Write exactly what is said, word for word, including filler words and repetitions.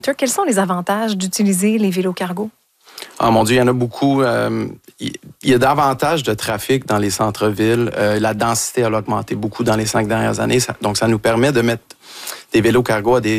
Toi, quels sont les avantages d'utiliser les vélos cargo? Ah mon Dieu, il y en a beaucoup. Euh, il y a davantage de trafic dans les centres-villes. Euh, la densité elle a augmenté beaucoup dans les cinq dernières années. Ça, donc, ça nous permet de mettre des vélos cargo à des